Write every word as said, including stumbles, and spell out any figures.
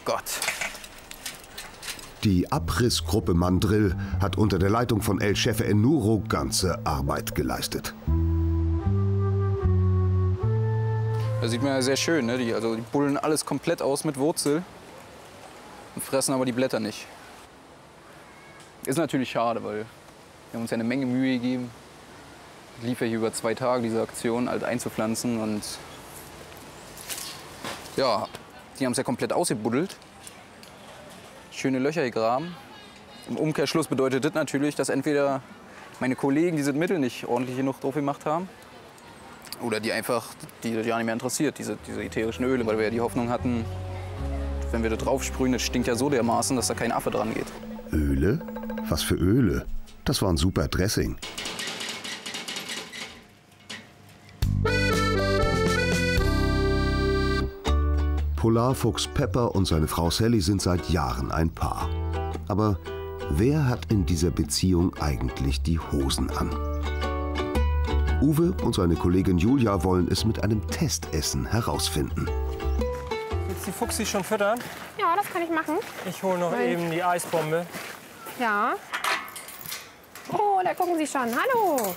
Gott. Die Abrissgruppe Mandrill hat unter der Leitung von El Chefe Ennuro ganze Arbeit geleistet. Da sieht man ja sehr schön, ne? Die, also die bullen alles komplett aus mit Wurzel und fressen aber die Blätter nicht. Ist natürlich schade, weil wir haben uns ja eine Menge Mühe gegeben. Lief ja hier über zwei Tage, diese Aktion halt einzupflanzen. Und ja, die haben es ja komplett ausgebuddelt. Schöne Löcher gegraben. Im Umkehrschluss bedeutet das natürlich, dass entweder meine Kollegen dieses Mittel nicht ordentlich genug drauf gemacht haben oder die einfach, die das ja nicht mehr interessiert, diese, diese ätherischen Öle, weil wir ja die Hoffnung hatten, wenn wir da drauf sprühen, das stinkt ja so dermaßen, dass da kein Affe dran geht. Öle? Was für Öle? Das war ein super Dressing. Polarfuchs Pepper und seine Frau Sally sind seit Jahren ein Paar. Aber wer hat in dieser Beziehung eigentlich die Hosen an? Uwe und seine Kollegin Julia wollen es mit einem Testessen herausfinden. Willst du die Fuchsi schon füttern? Ja, das kann ich machen. Ich hole noch Nein. eben die Eisbombe. Ja. Oh, da gucken Sie schon. Hallo.